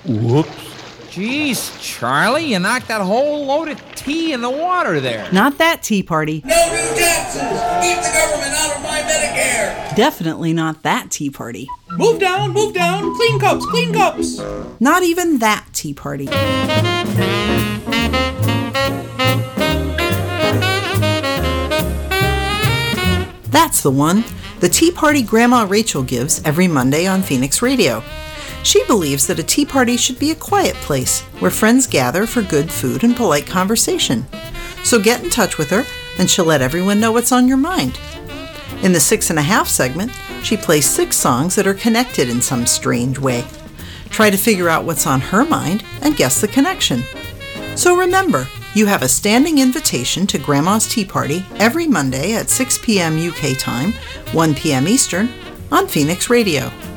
Whoops. Jeez, Charlie, you knocked that whole load of tea in the water there. Not that tea party. No new taxes! Keep the government out of my Medicare! Definitely not that tea party. Move down, clean cups, clean cups! Not even that tea party. That's the one. The tea party Grandma Rachel gives every Monday on Phoenix Radio. She believes that a tea party should be a quiet place where friends gather for good food and polite conversation. So get in touch with her and she'll let everyone know what's on your mind. In the 6 1/2 segment, she plays 6 songs that are connected in some strange way. Try to figure out what's on her mind and guess the connection. So remember, you have a standing invitation to Grandma's Tea Party every Monday at 6 p.m. UK time, 1 p.m. Eastern, on Phoenix Radio.